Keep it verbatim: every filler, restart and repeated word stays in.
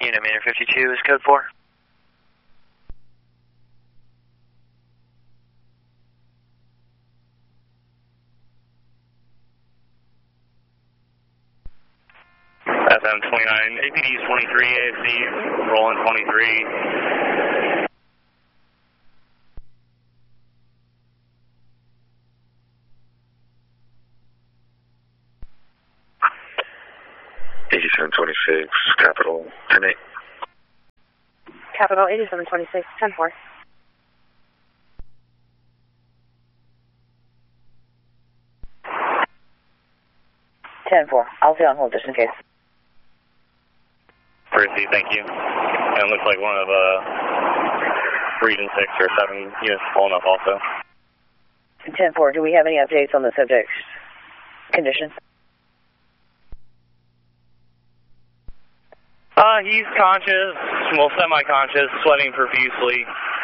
Unit meter fifty-two is code four. S M twenty-nine, A P D is twenty-three, A F C, rolling twenty-three. eighty-seven twenty-six, Capital, ten eight. Capital eighty-seven twenty-six, ten four. ten four. I'll stay on hold just in case. Receive, thank you. And it looks like one of uh, Region six or seven units pulling up also. ten four, do we have any updates on the subject's condition? Uh, he's conscious, well, semi-conscious, sweating profusely.